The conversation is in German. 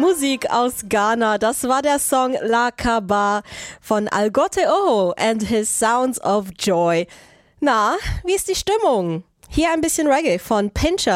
Musik aus Ghana. Das war der Song La Kaba von Algotte Oho and his Sounds of Joy. Na, wie ist die Stimmung? Hier ein bisschen Reggae von Pincher.